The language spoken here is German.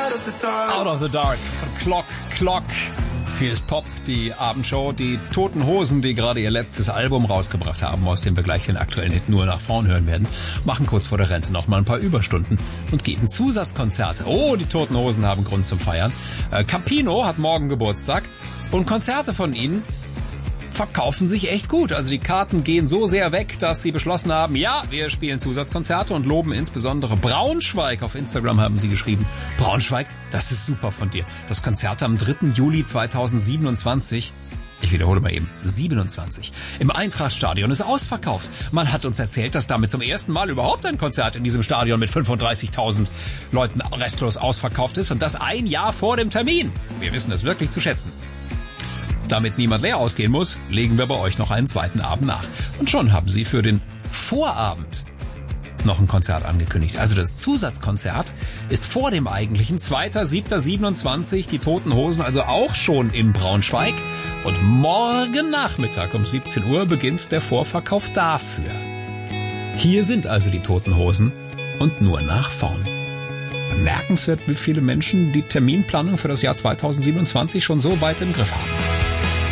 Out of the Dark von Clock. Hier ist Pop, die Abendshow. Die Toten Hosen, die gerade ihr letztes Album rausgebracht haben, aus dem wir gleich den aktuellen Hit Nur nach vorn hören werden, machen kurz vor der Rente noch mal ein paar Überstunden und geben Zusatzkonzerte. Oh, die Toten Hosen haben Grund zum Feiern. Campino hat morgen Geburtstag und Konzerte von ihnen verkaufen sich echt gut. Also die Karten gehen so sehr weg, dass sie beschlossen haben, ja, wir spielen Zusatzkonzerte und loben insbesondere Braunschweig. Auf Instagram haben sie geschrieben, Braunschweig, das ist super von dir. Das Konzert am 3. Juli 2027, ich wiederhole mal eben, 27, im Eintrachtstadion ist ausverkauft. Man hat uns erzählt, dass damit zum ersten Mal überhaupt ein Konzert in diesem Stadion mit 35.000 Leuten restlos ausverkauft ist und das ein Jahr vor dem Termin. Wir wissen es wirklich zu schätzen. Damit niemand leer ausgehen muss, legen wir bei euch noch einen zweiten Abend nach. Und schon haben sie für den Vorabend noch ein Konzert angekündigt. Also das Zusatzkonzert ist vor dem eigentlichen 2.7.27, die Toten Hosen also auch schon in Braunschweig. Und morgen Nachmittag um 17 Uhr beginnt der Vorverkauf dafür. Hier sind also die Toten Hosen und nur nach vorn. Bemerkenswert, wie viele Menschen die Terminplanung für das Jahr 2027 schon so weit im Griff haben.